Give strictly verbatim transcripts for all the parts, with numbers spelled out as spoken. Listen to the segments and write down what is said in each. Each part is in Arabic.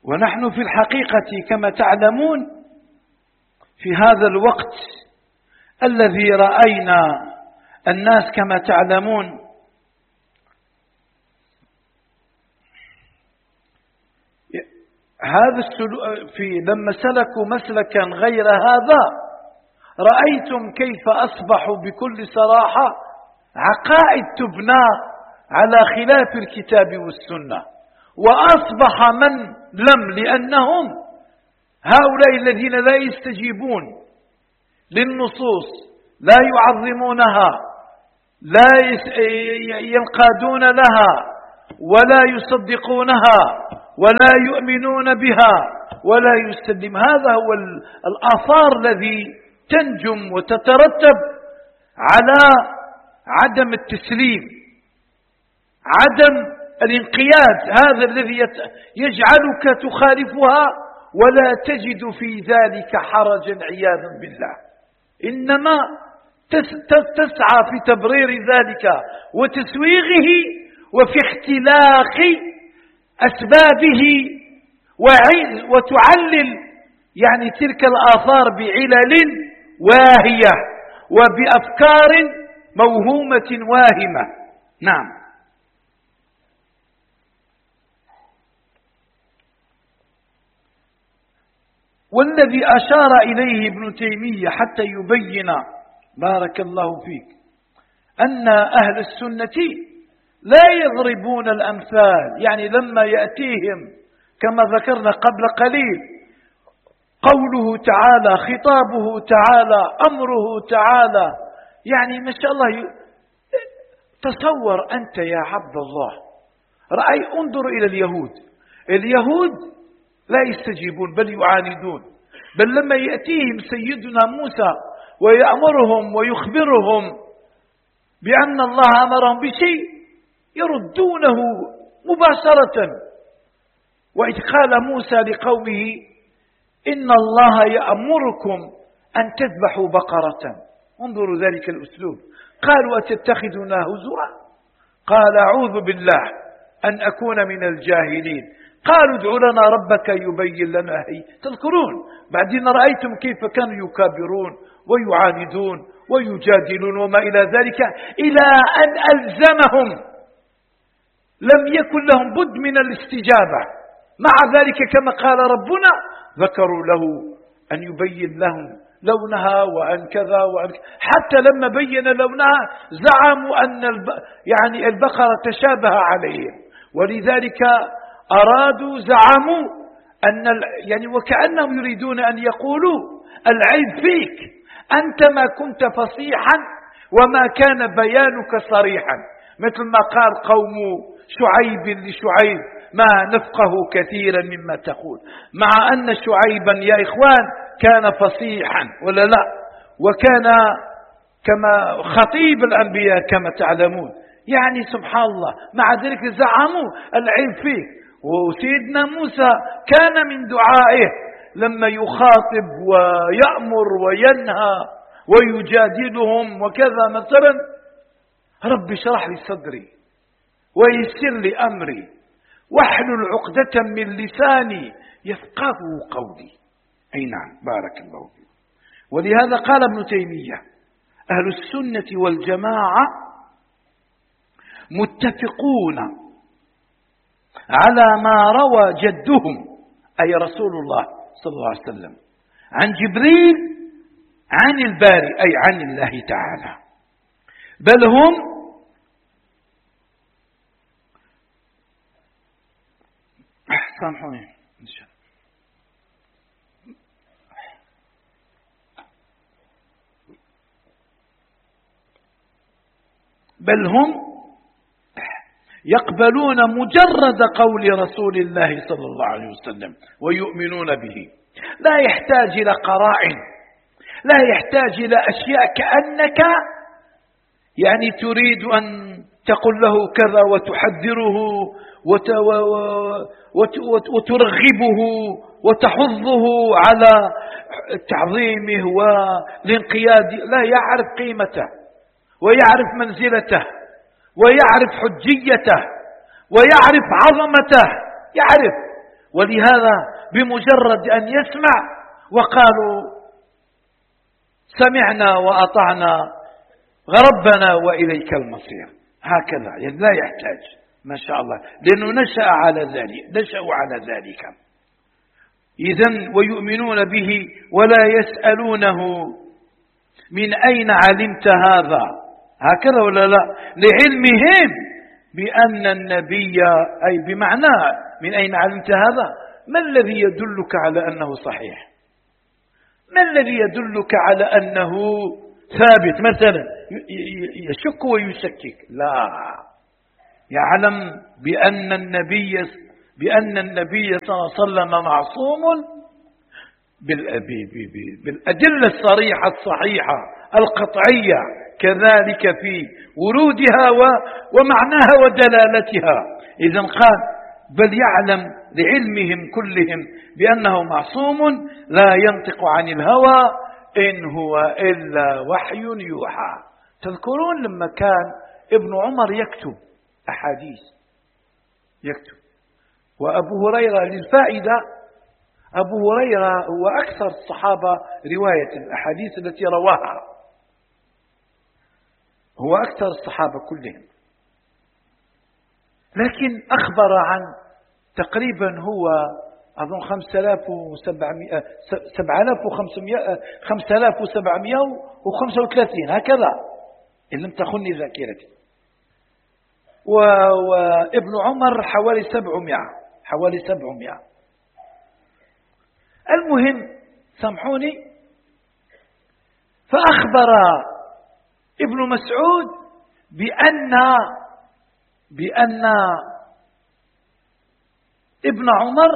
ونحن في الحقيقة كما تعلمون في هذا الوقت الذي رأينا الناس كما تعلمون هذا السلوك في لما سلكوا مسلكا غير هذا رأيتم كيف أصبحوا بكل صراحة عقائد تبنى على خلاف الكتاب والسنة، وأصبح من لم لأنهم هؤلاء الذين لا يستجيبون للنصوص، لا يعظمونها، لا ينقادون لها ولا يصدقونها ولا يؤمنون بها ولا يسلم. هذا هو الآثار الذي تنجم وتترتب على عدم التسليم، عدم الانقياد، هذا الذي يجعلك تخالفها ولا تجد في ذلك حرجا عياذا بالله، إنما تسعى في تبرير ذلك وتسويغه وفي اختلاق أسبابه وتعلل يعني تلك الآثار بعلل واهية وبأفكار موهومة واهمة. نعم. والذي أشار إليه ابن تيمية حتى يبين بارك الله فيك أن أهل السنة لا يضربون الأمثال، يعني لما يأتيهم كما ذكرنا قبل قليل قوله تعالى، خطابه تعالى، أمره تعالى، يعني ما شاء الله. تصور أنت يا عبد الله، رأي انظر إلى اليهود، اليهود لا يستجيبون بل يعاندون، بل لما يأتيهم سيدنا موسى ويأمرهم ويخبرهم بأن الله أمرهم بشيء يردونه مباشرة. وإذ قال موسى لقومه إن الله يأمركم أن تذبحوا بقرة، انظروا ذلك الأسلوب، قالوا أتتخذنا هزوا؟ قال أعوذ بالله أن أكون من الجاهلين. قالوا ادع لنا ربك يبين لنا هي. تذكرون بعدين رأيتم كيف كانوا يكابرون ويعاندون ويجادلون وما إلى ذلك، إلى أن ألزمهم، لم يكن لهم بد من الاستجابة. مع ذلك كما قال ربنا ذكروا له أن يبين لهم لونها وأن كذا وأن كذا، حتى لما بين لونها زعموا أن الب... يعني البقرة تشابه عليهم، ولذلك أرادوا زعموا أن ال... يعني وكأنهم يريدون أن يقولوا العيب فيك، أنت ما كنت فصيحا وما كان بيانك صريحا، مثل ما قال قوم شعيب لشعيب ما نفقه كثيرا مما تقول، مع أن شعيبا يا إخوان كان فصيحا ولا لا، وكان كما خطيب الأنبياء كما تعلمون، يعني سبحان الله. مع ذلك زعموا العيب فيه. وسيدنا موسى كان من دعائه لما يخاطب ويأمر وينهى ويجادلهم وكذا مثلا، رب اشرح لي صدري ويسر لي أمري واحلل عقدة من لساني يفقه قولي. أي نعم، بارك الله فيك. ولهذا قال ابن تيمية أهل السنة والجماعة متفقون على ما روى جدهم أي رسول الله صلى الله عليه وسلم عن جبريل عن الباري أي عن الله تعالى، بل هم سامحوني إن شاء الله بل هم يقبلون مجرد قول رسول الله صلى الله عليه وسلم ويؤمنون به، لا يحتاج إلى قرائن، لا يحتاج إلى أشياء كأنك يعني تريد أن تقول له كذا وتحذره وترغبه وتحضه على تعظيمه والانقياد. لا، يعرف قيمته ويعرف منزلته ويعرف حجيته ويعرف عظمته، يعرف. ولهذا بمجرد أن يسمع وقالوا سمعنا وأطعنا ربنا وإليك المصير، هكذا يعني لا يحتاج، ما شاء الله، لأنه نشأ على ذلك، نشأوا على ذلك. إذن ويؤمنون به ولا يسألونه من أين علمت هذا، هكذا ولا لا؟ لعلمهم بأن النبي، أي بمعنى من أين علمت هذا، ما الذي يدلك على أنه صحيح؟ ما الذي يدلك على أنه ثابت؟ مثلا يشك ويشكك، لا، يعلم بأن النبي بأن النبي صلى الله عليه وسلم معصوم بالأدلة الصريحة الصحيحة القطعية، كذلك في ورودها ومعناها ودلالتها. إذن قال بل يعلم لعلمهم كلهم بأنه معصوم لا ينطق عن الهوى إن هو إلا وحي يوحى. تذكرون لما كان ابن عمر يكتب أحاديث، يكتب، وأبو هريرة للفائدة، أبو هريرة هو أكثر الصحابة رواية الأحاديث التي رواها، هو أكثر الصحابة كلهم، لكن أخبر عن تقريبا هو أظن خمسة آلاف وسبعمائة سبعة آلاف وخمسمائة خمسة آلاف وسبعمائة وخمسة وثلاثين هكذا إن لم تخني ذاكرتي، وابن عمر حوالي سبعمائة حوالي سبعمائة. المهم سامحوني، فأخبر ابن مسعود بأن بأن ابن عمر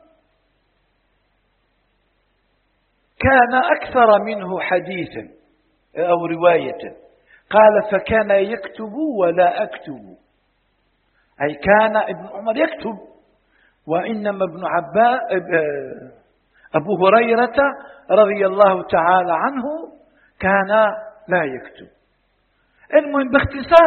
كان أكثر منه حديثا أو رواية، قال فكان يكتب ولا أكتب، أي كان ابن عمر يكتب، وإنما ابن عباس أبو هريرة رضي الله تعالى عنه كان لا يكتب. المهم باختصار،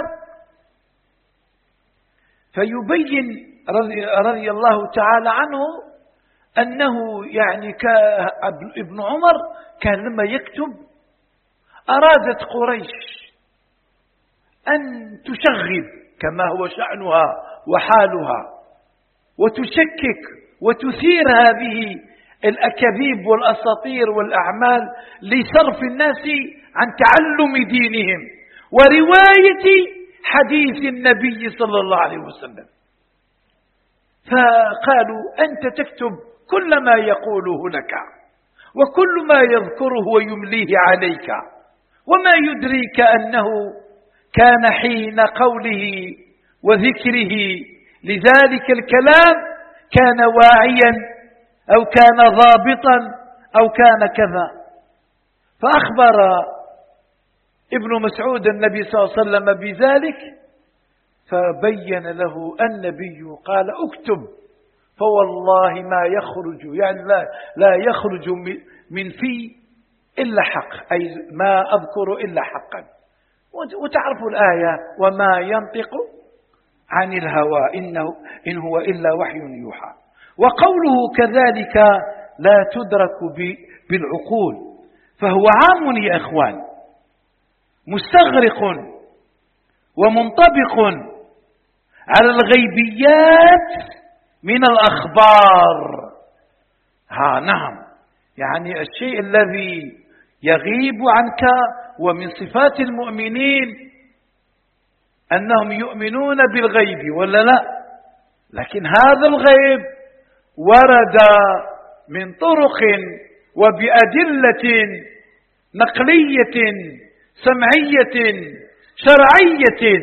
فيبين رضي, رضي الله تعالى عنه أنه يعني ابن عمر كان لما يكتب أرادت قريش أن تشغب كما هو شأنها وحالها، وتشكك وتثير هذه الأكاذيب والأساطير والأعمال لصرف الناس عن تعلم دينهم ورواية حديث النبي صلى الله عليه وسلم. فقالوا أنت تكتب كل ما يقوله لك وكل ما يذكره ويمليه عليك، وما يدريك أنه كان حين قوله وذكره لذلك الكلام كان واعيا أو كان ضابطا أو كان كذا. فأخبر ابن مسعود النبي صلى الله عليه وسلم بذلك، فبين له النبي قال اكتب فوالله ما يخرج، يعني لا, لا يخرج من في إلا حق، أي ما أذكر إلا حقا. وتعرفوا الآية وما ينطق عن الهوى إنه إن هو إلا وحي يوحى. وقوله كذلك لا تدرك بالعقول، فهو عام يا إخوان، مستغرق ومنطبق على الغيبيات من الأخبار. ها نعم، يعني الشيء الذي يغيب عنك، ومن صفات المؤمنين أنهم يؤمنون بالغيب ولا لا، لكن هذا الغيب ورد من طرق وبأدلة نقلية سمعية شرعية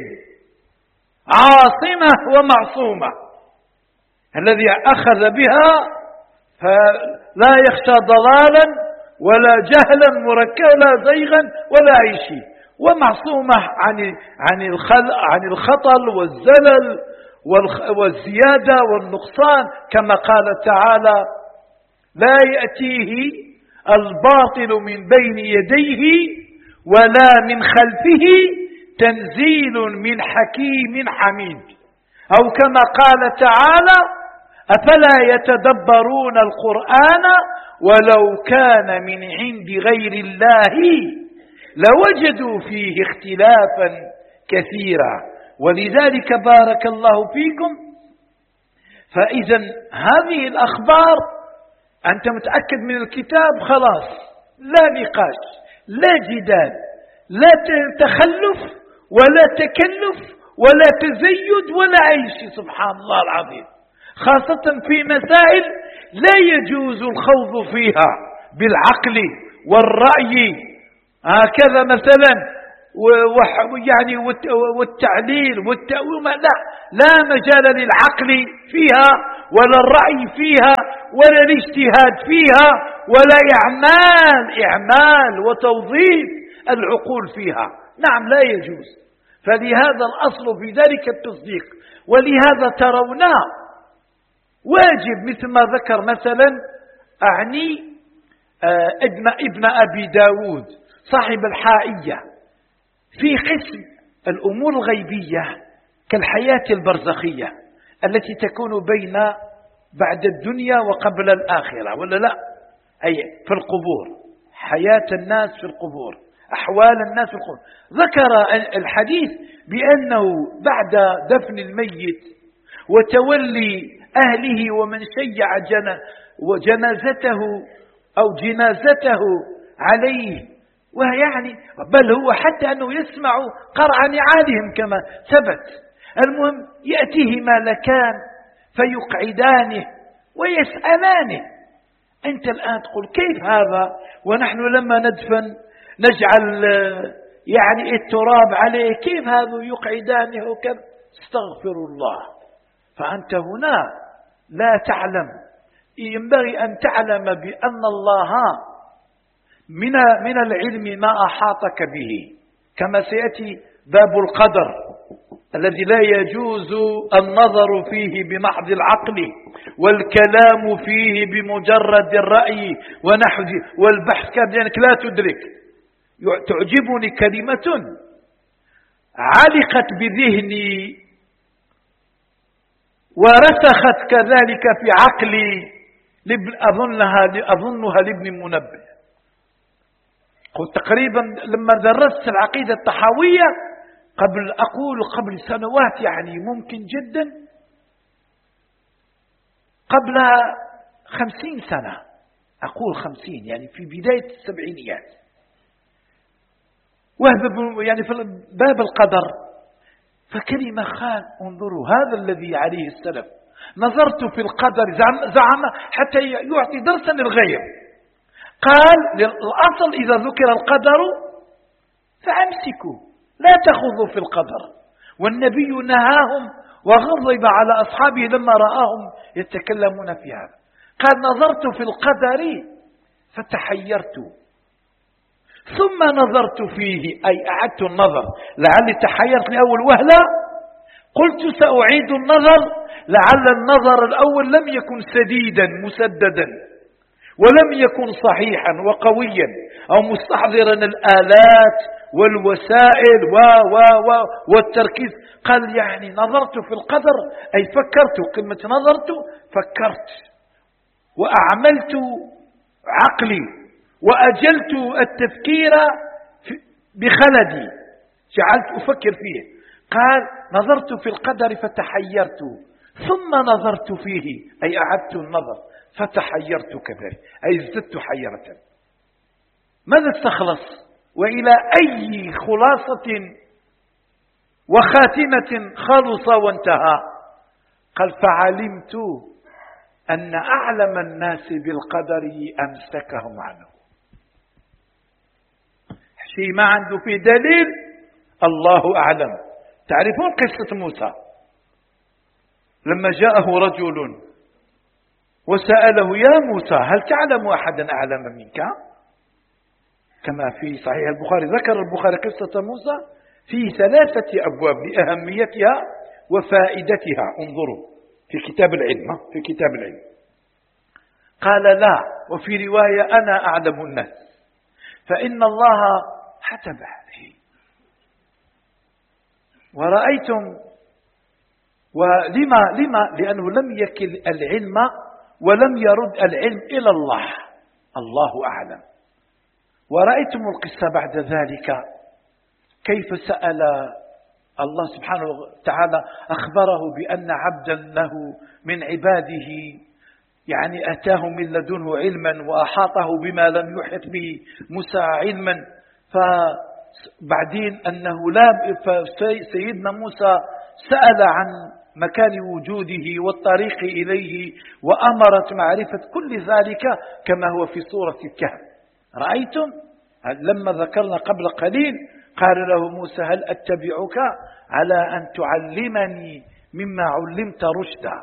عاصمة ومعصومة، الذي أخذ بها فلا يخشى ضلالا ولا جهلا مركبا ولا زيغا ولا أي شيء، ومعصومة عن عن عن الخطل والزلل والزيادة والنقصان، كما قال تعالى لا يأتيه الباطل من بين يديه ولا من خلفه تنزيل من حكيم حميد، أو كما قال تعالى أفلا يتدبرون القرآن ولو كان من عند غير الله لوجدوا فيه اختلافا كثيرا. ولذلك بارك الله فيكم، فإذا هذه الأخبار أنت متأكد من الكتاب، خلاص لا نقاش، لا جدال، لا تخلف ولا تكلف ولا تزيد ولا أي شيء. سبحان الله العظيم، خاصة في مسائل لا يجوز الخوض فيها بالعقل والرأي، هكذا مثلا يعني والتعليل والتأويل، لا لا مجال للعقل فيها ولا الرأي فيها ولا الاجتهاد فيها ولا إعمال إعمال وتوظيف العقول فيها، نعم لا يجوز. فلهذا الأصل في ذلك التصديق. ولهذا ترونا واجب مثل ما ذكر مثلا أعني ابن, ابن أبي داود صاحب الحائية في قسم الأمور الغيبية كالحياة البرزخية التي تكون بين بعد الدنيا وقبل الآخرة، ولا لا؟ أي في القبور، حياة الناس في القبور، أحوال الناس في القبور. ذكر الحديث بأنه بعد دفن الميت وتولي أهله ومن شيع جنا وجنازته أو جنازته عليه، ويعني بل هو حتى أنه يسمع قرع نعالهم كما ثبت. المهم يأتيه ملكان فيقعدانه ويسألانه. أنت الآن تقول كيف هذا ونحن لما ندفن نجعل يعني التراب عليه، كيف هذا يقعدانه وكذا؟ استغفر الله. فأنت هنا لا تعلم، ينبغي أن تعلم بأن الله من من العلم ما أحاطك به، كما سيأتي باب القدر الذي لا يجوز النظر فيه بمحض العقل والكلام فيه بمجرد الرأي ونحو والبحث، لأنك لا تدرك. تعجبني كلمة علقت بذهني ورسخت كذلك في عقلي، أظنها أظنها لابن منبه. قلت تقريبا لما درست العقيدة الطحاوية قبل أقول قبل سنوات، يعني ممكن جدا قبل خمسين سنة، أقول خمسين يعني في بداية السبعينيات، وهب يعني في باب القدر. فكلمة خان انظروا هذا الذي عليه السلف، نظرت في القدر زعم, زعم حتى يعطي درسا للغير. قال الأصل إذا ذكر القدر فأمسكوا لا تخوضوا في القدر، والنبي نهاهم وغضب على أصحابه لما رآهم يتكلمون في هذا. قال نظرت في القدر فتحيرت ثم نظرت فيه، أي أعدت النظر، لعلي تحيرت لأول وهلة قلت سأعيد النظر لعل النظر الأول لم يكن سديدا مسددا ولم يكن صحيحا وقويا أو مستحضرا الآلات والوسائل و و و والتركيز. قال يعني نظرت في القدر أي فكرت، كلمة نظرت فكرت وأعملت عقلي وأجلت التفكير بخلدي، جعلت أفكر فيه. قال نظرت في القدر فتحيرت ثم نظرت فيه أي أعدت النظر فتحيرت كذلك أي ازددت حيرة. ماذا استخلص وإلى أي خلاصة وخاتمة خلص وانتهى؟ قال فعلمت أن أعلم الناس بالقدر أمسكهم عنه. شيء ما عنده فيه دليل الله أعلم. تعرفون قصة موسى لما جاءه رجل وسأله يا موسى هل تعلم أحدا أعلم منك؟ كما في صحيح البخاري، ذكر البخاري قصة موسى في ثلاثة أبواب لأهميتها وفائدتها. انظروا في كتاب العلم، في كتاب العلم قال لا، وفي رواية أنا أعلم الناس، فإن الله حتب عليه. ورأيتم ولما لما لأنه لم يكل العلم ولم يرد العلم إلى الله، الله أعلم. ورأيتم القصة بعد ذلك كيف سأل الله سبحانه وتعالى، أخبره بأن عبدا له من عباده يعني أتاه من لدنه علما وأحاطه بما لم يحط به موسى علما، فبعدين أنه لا سيدنا موسى سأل عن مكان وجوده والطريق إليه وأمرت معرفة كل ذلك كما هو في سورة الكهف. رأيتم لما ذكرنا قبل قليل قال له موسى هل أتبعك على أن تعلمني مما علمت رشدا.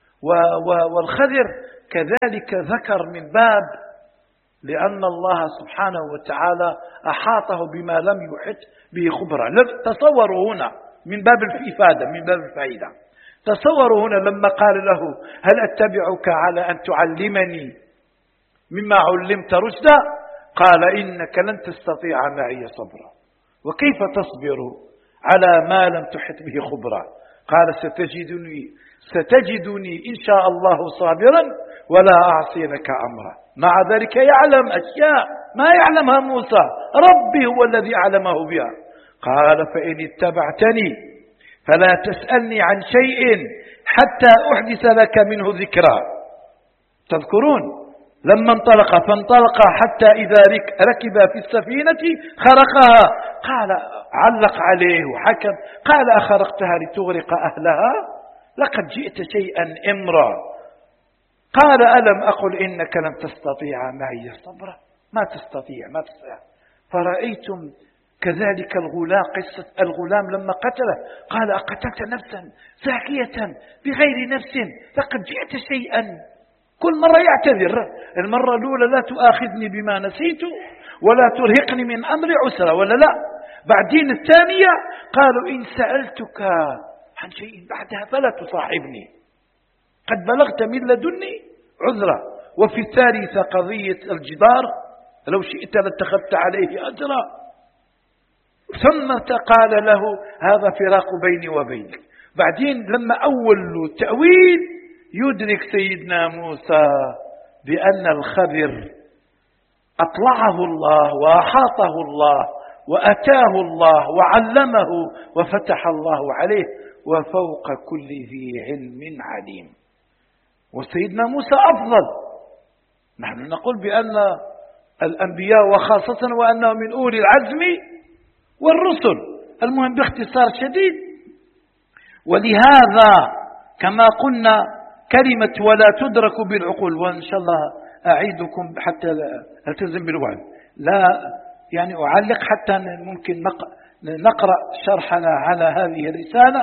والخضر كذلك ذكر من باب لأن الله سبحانه وتعالى أحاطه بما لم يحط به خبرا. تصوروا هنا من باب الإفادة، من باب الفائدة، تصوروا هنا لما قال له هل أتبعك على أن تعلمني مما علمت رشدا، قال إنك لن تستطيع معي صبرا، وكيف تصبر على ما لم تحط به خبرا. قال ستجدني ستجدني إن شاء الله صابرا ولا أعصي لك أمرا. مع ذلك يعلم أشياء ما يعلمها موسى، ربي هو الذي علمه بها. قال فإن اتبعتني فلا تسألني عن شيء حتى أحدث لك منه ذكرا. تذكرون لما انطلق فانطلق حتى إذا ركب في السفينة خرقها، قال علق عليه وحكم، قال أخرقتها لتغرق أهلها لقد جئت شيئا إمرا. قال ألم أقل إنك لن تستطيع معي صبرا، ما تستطيع ما تستطيع. فرأيتم كذلك الغلام، قصة الغلام لما قتله قال أقتلت نفسا زاكية بغير نفس لقد جئت شيئا. كل مرة يعتذر، المرة الأولى لا تؤاخذني بما نسيت ولا ترهقني من أمر عسرة ولا لا. بعدين الثانية قالوا إن سألتك عن شيء بعدها فلا تصاحبني قد بلغت من لدني عذرا. وفي الثالثة قضية الجدار لو شئت لاتخذت عليه أجرا. ثم قال له هذا فراق بيني وبينك. بعدين لما أول التأويل يدرك سيدنا موسى بأن الخضر أطلعه الله وأحاطه الله وأتاه الله وعلمه وفتح الله عليه وفوق كل ذي علم عليم. وسيدنا موسى أفضل. نحن نقول بأن الأنبياء وخاصة وأنه من أولي العزم والرسل. المهم باختصار شديد. ولهذا كما قلنا كلمة ولا تدرك بالعقول، وإن شاء الله أعيدكم حتى ألتزم بالوعد، لا يعني أعلق حتى ممكن نقرأ شرحنا على هذه الرسالة.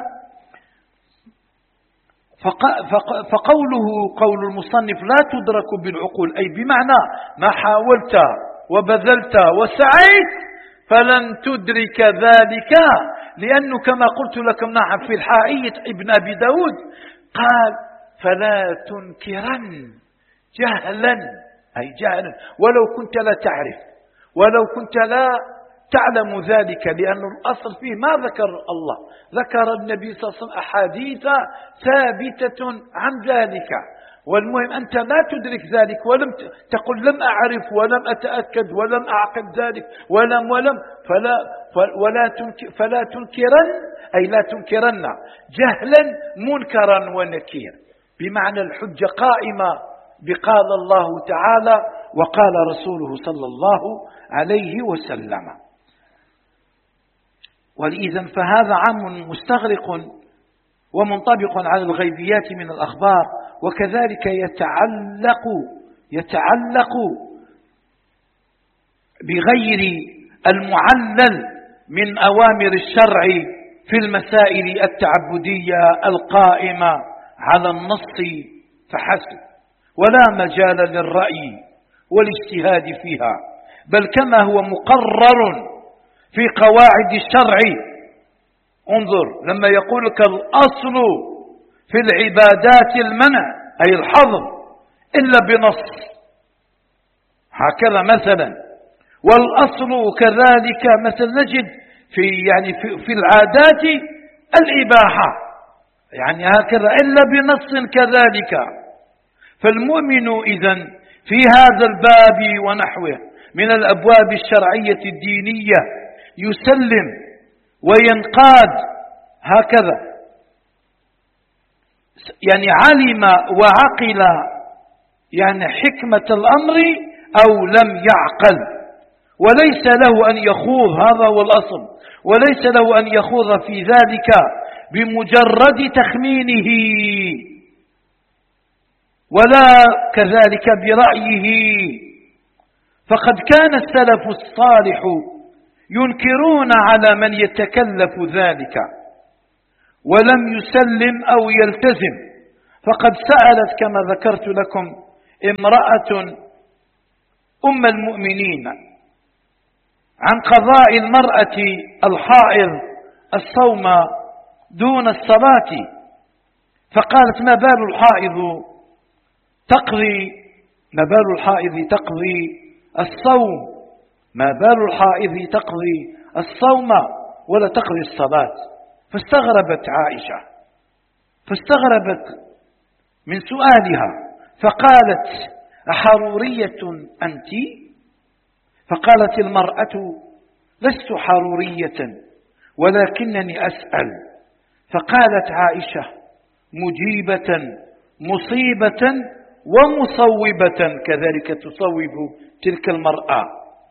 فقوله قول المصنف لا تدرك بالعقول أي بمعنى ما حاولت وبذلت وسعيت فلن تدرك ذلك، لأنه كما قلت لكم نعم في الحائية ابن أبي داود قال فلا تنكرن جهلا أي جهلا ولو كنت لا تعرف ولو كنت لا تعلم ذلك، لأن الأصل فيه ما ذكر الله، ذكر النبي صلى الله عليه وسلم أحاديث ثابتة عن ذلك. والمهم أنت لا تدرك ذلك ولم تقل لم أعرف ولم أتأكد ولم أعقد ذلك ولم ولم فلا ولا تنكر فلا تنكرن أي لا تنكرن جهلا منكرا ونكير، بمعنى الحجة قائمة بقال الله تعالى وقال رسوله صلى الله عليه وسلم. ولإذن فهذا عام مستغرق ومنطبق على الغيبيات من الأخبار، وكذلك يتعلق يتعلق بغير المعلل من أوامر الشرع في المسائل التعبدية القائمة على النص فحسب، ولا مجال للرأي والاجتهاد فيها، بل كما هو مقرر في قواعد الشرع. انظر لما يقول لك الأصل في العبادات المنع أي الحظر إلا بنص، هكذا مثلا. والأصل كذلك مثل نجد في يعني في, في العادات الإباحة، يعني هكذا إلا بنص كذلك. فالمؤمن إذن في هذا الباب ونحوه من الأبواب الشرعية الدينية يسلم وينقاد هكذا، يعني علم وعقل يعني حكمة الأمر أو لم يعقل، وليس له أن يخوض، هذا هو الأصل، وليس له أن يخوض في ذلك بمجرد تخمينه ولا كذلك برأيه. فقد كان السلف الصالح ينكرون على من يتكلف ذلك ولم يسلم أو يلتزم. فقد سألت كما ذكرت لكم امرأة أم المؤمنين عن قضاء المرأة الحائض الصوم دون الصلاة، فقالت: ما بال الحائض تقضي ما بال الحائض تقضي الصوم ما بال الحائض تقضي الصوم ولا تقضي الصلاة. فاستغربت عائشة فاستغربت من سؤالها، فقالت: أحرورية أنت؟ فقالت المرأة: لست حرورية ولكنني أسأل. فقالت عائشة مجيبة مصيبة ومصوبة، كذلك تصوب تلك المرأة.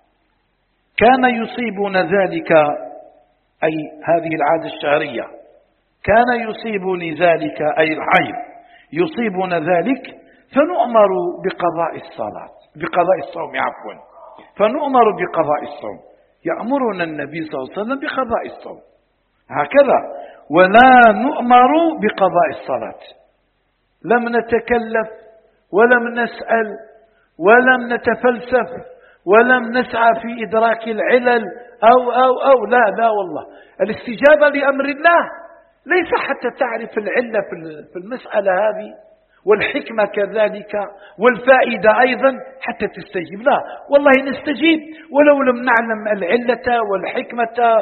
كان يصيبنا ذلك، أي هذه العادة الشهرية، كان يصيبني ذلك أي الحيض يصيبنا ذلك، فنؤمر بقضاء الصلاة بقضاء الصوم عفوا فنؤمر بقضاء الصوم، يأمرنا النبي صلى الله عليه وسلم بقضاء الصوم هكذا، ولا نؤمر بقضاء الصلاة. لم نتكلف ولم نسأل ولم نتفلسف ولم نسعى في إدراك العلل أو أو أو لا لا والله. الاستجابة لأمر الله ليس حتى تعرف العلة في المسألة هذه والحكمة كذلك والفائدة أيضا حتى تستجيب، لا والله نستجيب ولو لم نعلم العلة والحكمة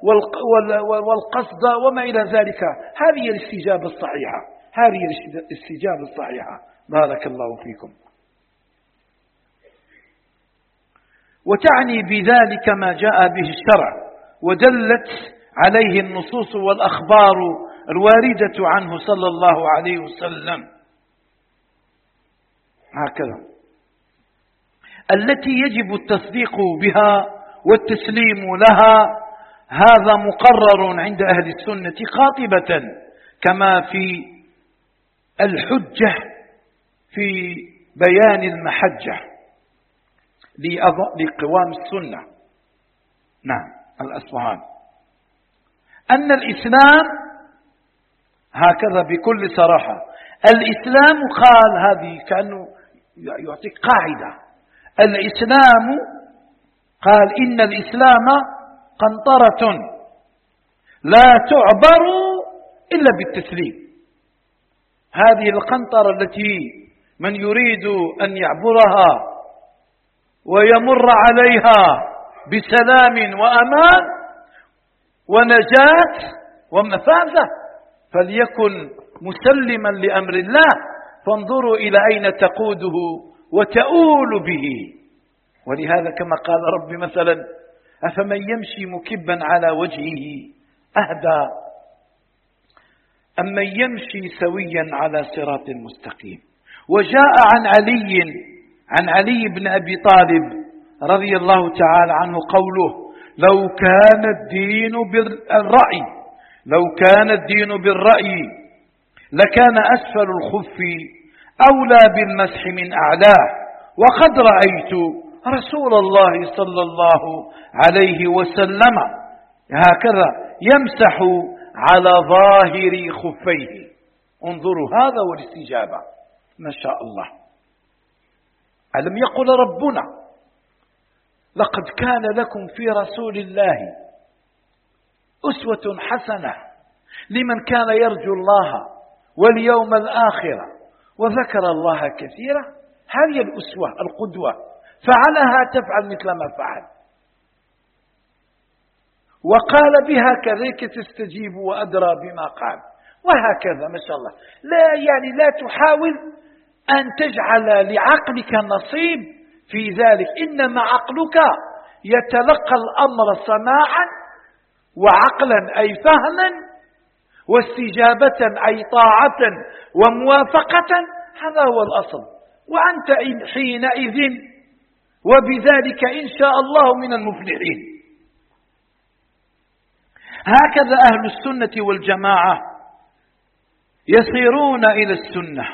والقصد وما إلى ذلك. هذه الاستجابة الصحيحة هذه الاستجابة الصحيحة بارك الله فيكم. وتعني بذلك ما جاء به الشرع ودلت عليه النصوص والأخبار الواردة عنه صلى الله عليه وسلم هكذا، التي يجب التصديق بها والتسليم لها. هذا مقرر عند أهل السنة قاطبة، كما في الحجة في بيان المحجة لقوام السنة، نعم الأصفهان، أن الإسلام هكذا بكل صراحة. الإسلام قال، هذه كأنه يعطيك قاعدة، الإسلام قال إن الإسلام قنطرة لا تعبر إلا بالتسليم. هذه القنطرة التي من يريد أن يعبرها ويمر عليها بسلام وأمان ونجاة ومفازة فليكن مسلما لأمر الله، فانظروا إلى أين تقوده وتؤول به. ولهذا كما قال ربي مثلا: أفمن يمشي مكبا على وجهه أهدى أمن يمشي سويا على صراط مستقيم. وجاء عن علي عن علي بن أبي طالب رضي الله تعالى عنه قوله: لو كان الدين بالرأي لو كان الدين بالرأي لكان أسفل الخف أولى بالمسح من أعلاه، وقد رأيت رسول الله صلى الله عليه وسلم هكذا يمسح على ظاهر خفيه. انظروا، هذا هو الاستجابة ما شاء الله. ألم يقل ربنا: لقد كان لكم في رسول الله أسوة حسنة لمن كان يرجو الله واليوم الآخر وذكر الله كثيرا. هذه الأسوة القدوة، فعلها تفعل مثل ما فعل، وقال بها كذلك تستجيب وأدرى بما قال. وهكذا ما شاء الله. لا يعني لا تحاول أن تجعل لعقلك نصيب في ذلك، إنما عقلك يتلقى الأمر سماعا وعقلا أي فهما واستجابة أي طاعة وموافقة، هذا هو الأصل. وأنت حينئذ وبذلك إن شاء الله من المفلحين. هكذا أهل السنة والجماعة يسيرون إلى السنة،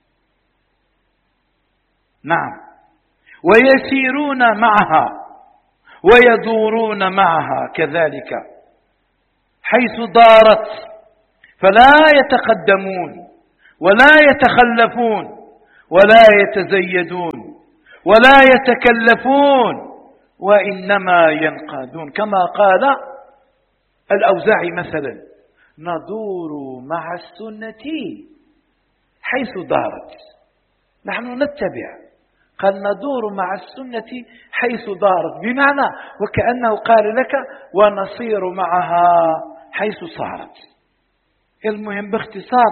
نعم، ويسيرون معها ويدورون معها كذلك حيث دارت، فلا يتقدمون ولا يتخلفون ولا يتزيدون ولا يتكلفون، وإنما ينقادون. كما قال الأوزاعي مثلا: ندور مع السنة حيث دارت. نحن نتبع، قال ندور مع السنة حيث دارت، بمعنى وكأنه قال لك ونصير معها حيث صارت. المهم باختصار،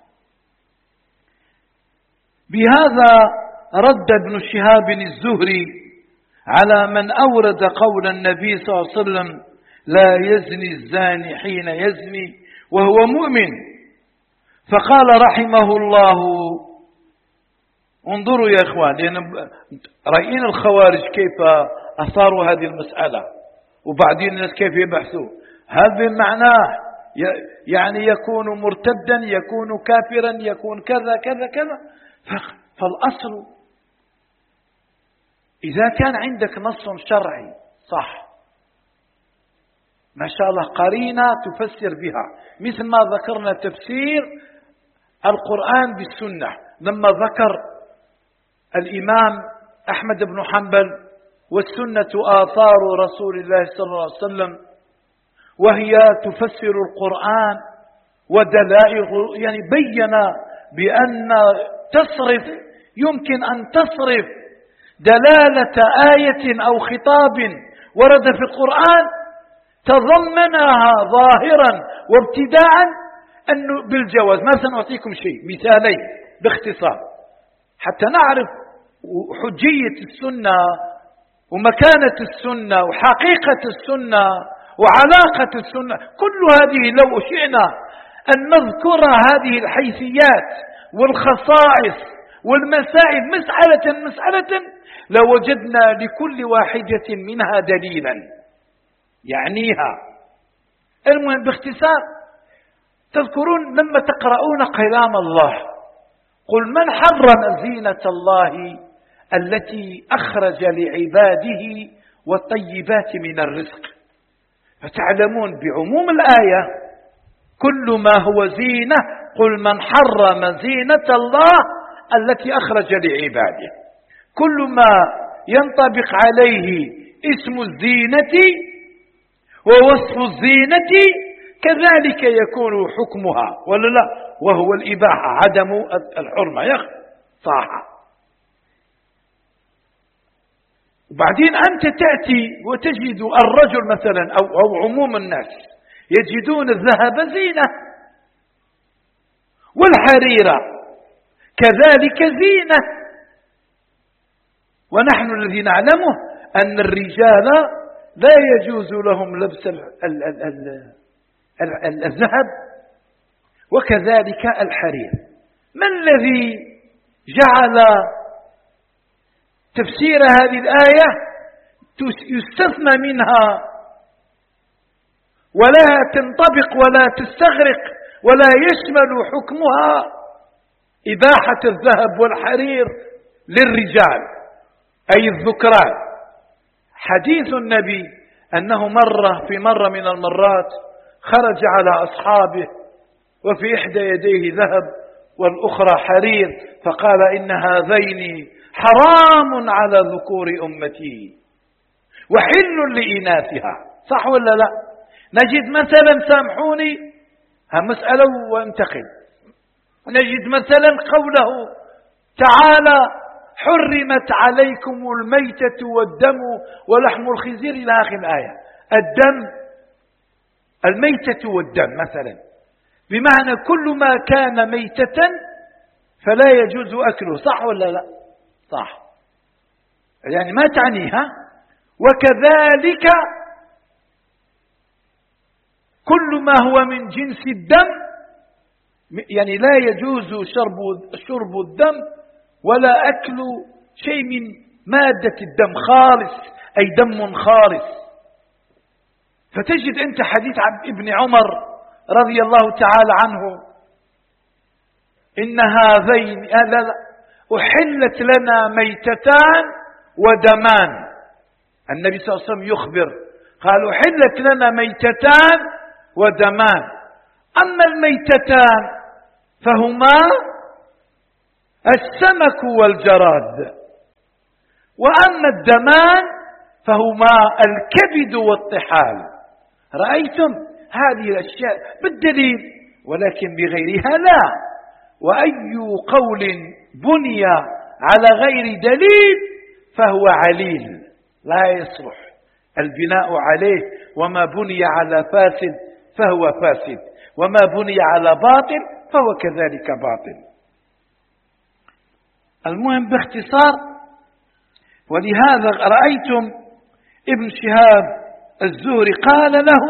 بهذا رد ابن شهاب الزهري على من أورد قول النبي صلى الله عليه وسلم: لا يزني الزاني حين يزني وهو مؤمن. فقال رحمه الله: انظروا يا إخوان، لأن رأينا الخوارج كيف أثاروا هذه المسألة، وبعدين الناس كيف يبحثوا. هذا معناه يعني يكون مرتدا، يكون كافرا، يكون كذا كذا كذا. فالأصل إذا كان عندك نص شرعي صح، ما شاء الله، قرينة تفسر بها، مثل ما ذكرنا تفسير القرآن بالسنة لما ذكر الإمام أحمد بن حنبل: والسنة آثار رسول الله صلى الله عليه وسلم، وهي تفسر القرآن ودلائل، يعني بين بأن تصرف يمكن أن تصرف دلالة آية أو خطاب ورد في القرآن تضمنها ظاهرا وابتداء أنه بالجواز. ما سنعطيكم شيء، مثالين باختصار حتى نعرف حجية السنة ومكانة السنة وحقيقة السنة وعلاقة السنة. كل هذه لو شئنا أن نذكر هذه الحيثيات والخصائص والمسائل مسألة مسألة لوجدنا لكل واحدة منها دليلا يعنيها. المهم باختصار، تذكرون لما تقرؤون كلام الله: قل من حرم زينة الله التي أخرج لعباده والطيبات من الرزق، فتعلمون بعموم الآية كل ما هو زينة. قل من حرم زينة الله التي أخرج لعباده، كل ما ينطبق عليه اسم الزينة ووصف الزينة كذلك يكون حكمها، ولا لا؟ وهو الإباحة، عدم الحرمة يخ صح. وبعدين أنت تأتي وتجد الرجل مثلا أو, أو عموم الناس يجدون الذهب زينة والحريرة كذلك زينة، ونحن الذي نعلمه أن الرجال لا يجوز لهم لبس الذهب وكذلك الحرير. ما الذي جعل تفسير هذه الآية يستثنى منها ولا تنطبق ولا تستغرق ولا يشمل حكمها إباحة الذهب والحرير للرجال أي الذكران؟ حديث النبي أنه مرة في مرة من المرات خرج على أصحابه وفي إحدى يديه ذهب والأخرى حرير، فقال: إن هذين حرام على ذكور أمتي وحل لإناثها. صح ولا لا؟ نجد مثلا، سامحوني ها مسألة وانتقل، نجد مثلا قوله تعالى: حرمت عليكم الميتة والدم ولحم الخنزير إلى آخر الآية. الدم، الميتة والدم مثلا، بمعنى كل ما كان ميتة فلا يجوز أكله، صح ولا لا؟ صح، يعني ما تعنيها. وكذلك كل ما هو من جنس الدم، يعني لا يجوز شرب شرب الدم ولا أكل شيء من مادة الدم خالص، أي دم خالص. فتجد أنت حديث عن ابن عمر رضي الله تعالى عنه: إن هذين أحلت لنا ميتتان ودمان. النبي صلى الله عليه وسلم يخبر قال: أحلت لنا ميتتان ودمان. أما الميتتان فهما السمك والجراد، وأما الدمان فهما الكبد والطحال. رأيتم هذه الأشياء بالدليل، ولكن بغيرها لا. وأي قول بني على غير دليل فهو عليل، لا يصلح البناء عليه. وما بني على فاسد فهو فاسد، وما بني على باطل فهو كذلك باطل. المهم باختصار، ولهذا رأيتم ابن شهاب الزهري قال له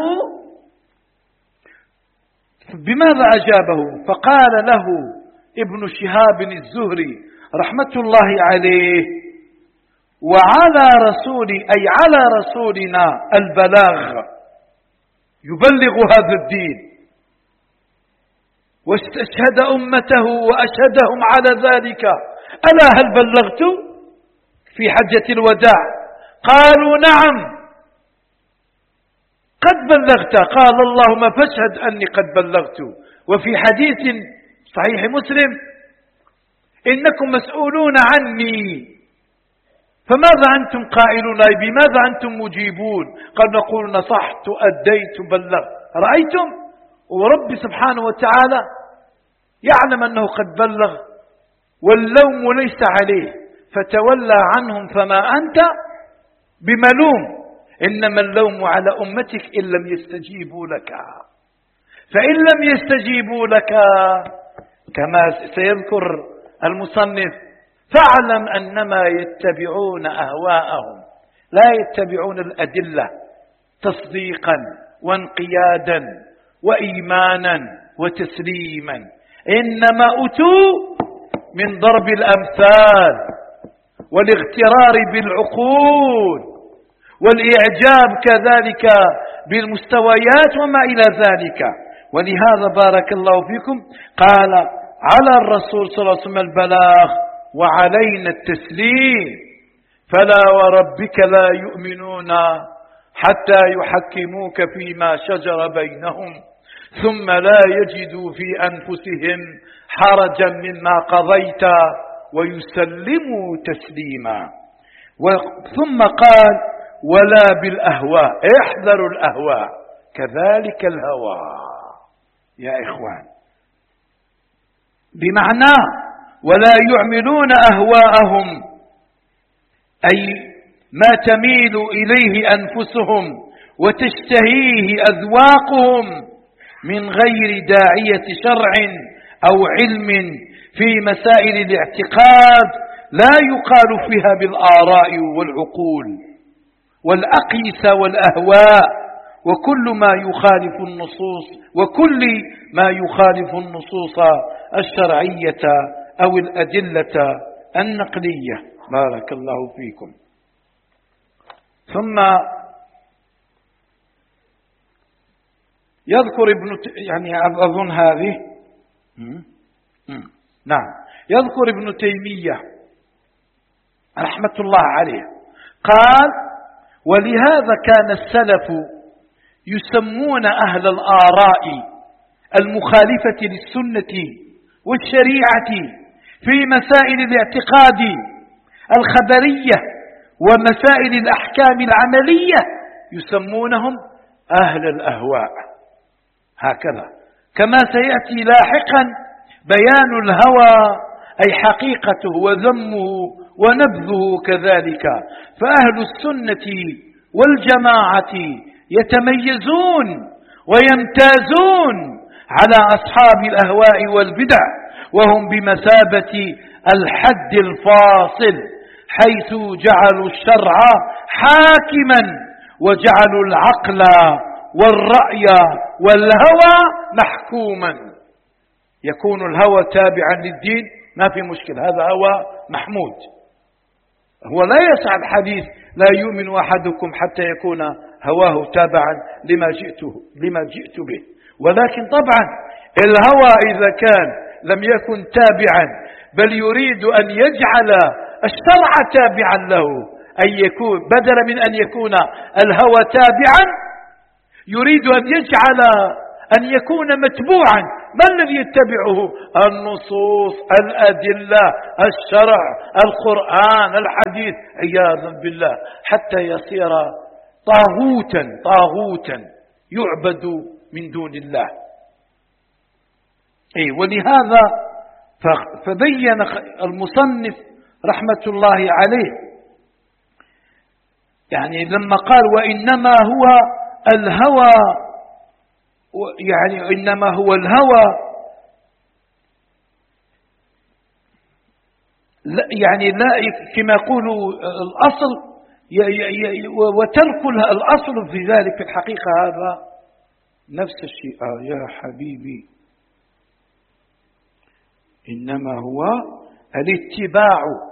بماذا أجابه؟ فقال له ابن شهاب الزهري رحمة الله عليه: وعلى رسول أي على رسولنا البلاغ، يبلغ هذا الدين، واستشهد أمته وأشهدهم على ذلك. ألا هل بلغت في حجة الوداع؟ قالوا: نعم قد بلغت. قال: اللهم فاشهد أني قد بلغت. وفي حديث صحيح مسلم: إنكم مسؤولون عني، فماذا أنتم قائلون؟ بماذا أنتم مجيبون؟ قال: نقول نصحت أديت بلغت. رأيتم؟ ورب سبحانه وتعالى يعلم أنه قد بلغ، واللوم ليس عليه، فتولى عنهم فما أنت بملوم، إنما اللوم على أمتك إن لم يستجيبوا لك. فإن لم يستجيبوا لك كما سيذكر المصنف فاعلم أنما يتبعون أهواءهم، لا يتبعون الأدلة تصديقا وانقيادا وإيمانا وتسليما، إنما أتوا من ضرب الأمثال والاغترار بالعقول والإعجاب كذلك بالمستويات وما إلى ذلك. ولهذا بارك الله فيكم قال: على الرسول صلى الله عليه وسلم البلاغ وعلينا التسليم، فلا وربك لا يؤمنون حتى يحكموك فيما شجر بينهم ثم لا يجدوا في أنفسهم حرجا مما قضيت ويسلموا تسليما. ثم قال: ولا بالأهواء، احذروا الأهواء، كذلك الهوى يا إخوان، بمعنى ولا يعملون أهواءهم، أي ما تميل إليه أنفسهم وتشتهيه أذواقهم من غير داعية شرع أو علم في مسائل الاعتقاد لا يقال فيها بالآراء والعقول والأقيسة والأهواء، وكل ما يخالف النصوص وكل ما يخالف النصوص الشرعية أو الأدلة النقلية. بارك الله فيكم. ثم يذكر ابن يعني أظن هذه نعم يذكر ابن تيمية رحمة الله عليه قال: ولهذا كان السلف يسمون أهل الآراء المخالفة للسنة والشريعة في مسائل الاعتقاد الخبرية ومسائل الأحكام العملية يسمونهم أهل الأهواء، هكذا كما سيأتي لاحقا بيان الهوى أي حقيقته وذمه ونبذه كذلك. فأهل السنة والجماعة يتميزون ويمتازون على أصحاب الأهواء والبدع، وهم بمثابة الحد الفاصل، حيث جعلوا الشرع حاكما وجعلوا العقل والرأي والهوى محكوما. يكون الهوى تابعا للدين ما في مشكلة، هذا هوى محمود. هو لا يسع الحديث لا يؤمن أحدكم حتى يكون هواه تابعا لما جئته لما جئت به، ولكن طبعا الهوى إذا كان لم يكن تابعا بل يريد أن يجعل الشرع تابعا له، أن يكون بدلا من أن يكون الهوى تابعا يريد أن يجعل أن يكون متبوعا. ما الذي يتبعه؟ النصوص، الأدلة، الشرع، القرآن، الحديث، عياذا بالله، حتى يصير طاغوتا طاغوتا يعبد من دون الله. أي ولهذا فبين المصنف رحمة الله عليه، يعني لما قال وإنما هو الهوى، يعني إنما هو الهوى، لا يعني لا كما يقول الأصل، وترك الأصل في ذلك في الحقيقة هذا نفس الشيء. آه يا حبيبي، إنما هو الاتباع